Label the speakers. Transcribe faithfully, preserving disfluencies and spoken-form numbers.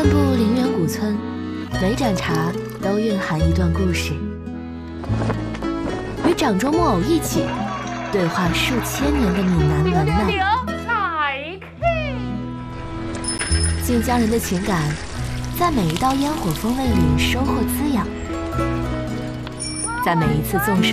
Speaker 1: 漫步陵园古村，每盏茶都蕴含一段故事。与掌中木偶一起对话数千年的闽南文呢，晋江人的情感在每一道烟火风味里收获滋养，在每一次纵深